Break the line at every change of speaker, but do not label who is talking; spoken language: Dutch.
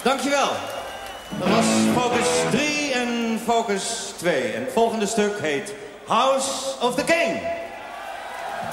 Dankjewel. Dat was Focus 3 en Focus 2. En het volgende stuk heet House of the King.